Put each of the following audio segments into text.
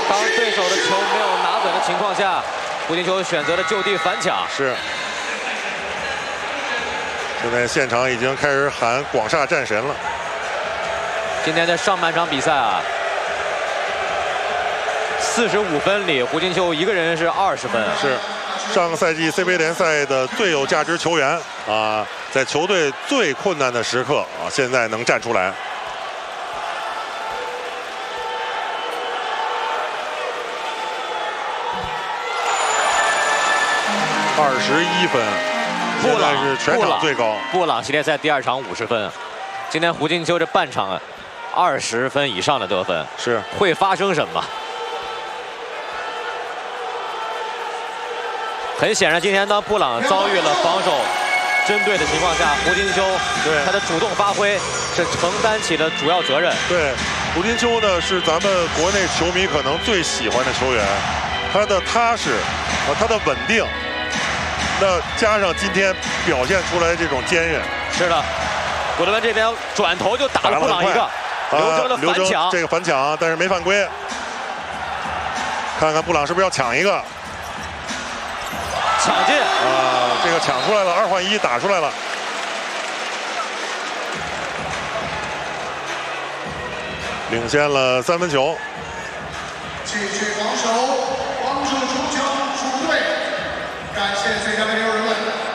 当对手的球没有拿稳的情况下，胡金秋选择了就地反抢。 是。现在现场已经开始喊广厦战神了。 今天的上半场比赛啊，45分里，胡金秋一个人是20分。 是。上个赛季 CBA 联赛的最有价值球员啊，在球队最困难的时刻啊，现在能站出来。21分，现在是全场最高。 布朗系列赛第2场50分，今天胡金秋这半场20分以上的得分， 是会发生什么？很显然，今天当布朗遭遇了防守针对的情况下，胡金秋他的主动发挥是承担起了主要责任。 对，胡金秋呢是咱们国内球迷可能最喜欢的球员，他的踏实啊，他的稳定。那加上今天表现出来这种坚韧， 是的，古德温这边转头就打了布朗一个，刘铮的反抢， 这个反抢，但是没犯规。看看布朗是不是要抢一个， 抢进啊，这个抢出来了，2换1打出来了，领先了3分球。 继续防守，帮助主球主队。感谢最佳的六人们。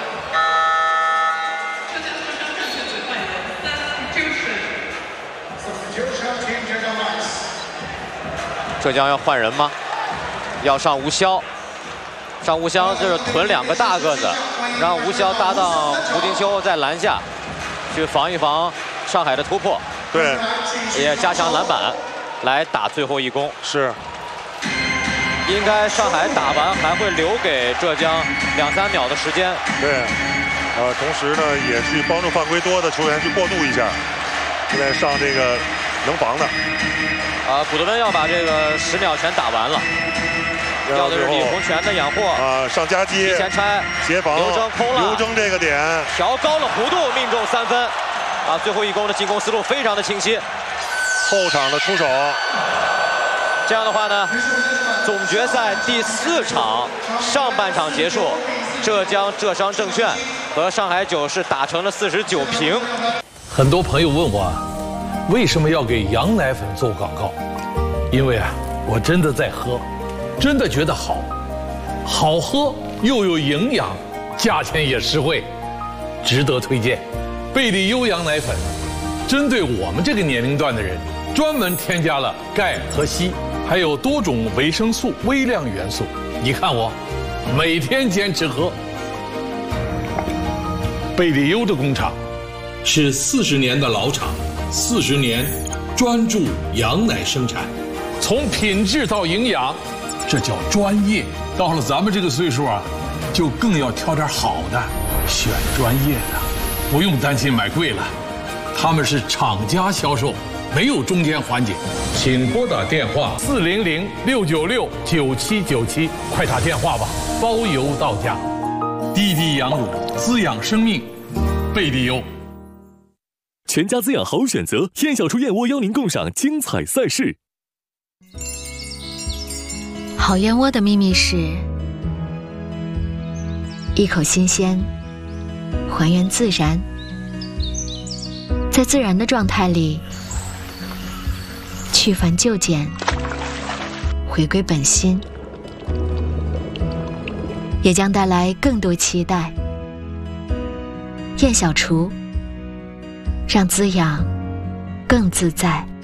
浙江要换人吗？要上吴潇，上吴潇就是囤2个大个子，让吴潇搭档胡金秋在篮下去防一防上海的突破， 对， 也加强篮板，来打最后一攻。 是。 应该上海打完还会留给浙江2、3秒的时间。 对，同时呢也去帮助犯规多的球员去过渡一下。现在上这个能防的。 古德温要把这个10秒全打完了，要的是李洪权的养护。 上夹击， 提前拆， 协防， 刘铮空了， 刘铮这个点调高了弧度，命中3分。最后一攻的进攻思路非常的清晰。 后场的出手。 这样的话呢，总决赛第4场上半场结束，浙江浙商证券和上海九是打成了49平。 很多朋友问我，为什么要给羊奶粉做广告？因为我真的在喝，真的觉得好，好喝又有营养，价钱也实惠，值得推荐。贝利优羊奶粉，针对我们这个年龄段的人，专门添加了钙和硒。还有多种维生素、微量元素，你看我每天坚持喝。贝利优的工厂是40年的老厂，40年专注羊奶生产，从品质到营养，这叫专业。到了咱们这个岁数就更要挑点好的，选专业的，不用担心买贵了，他们是厂家销售。没有中间环节，请拨打电话400-696-9797，快打电话吧，包邮到家。滴滴羊乳滋养生命，贝利优。 全家滋养好选择，燕小厨燕窝邀您共赏精彩赛事。 好燕窝的秘密是一口新鲜，还原自然，在自然的状态里去繁就简，回归本心，也将带来更多期待。燕小厨，让滋养更自在。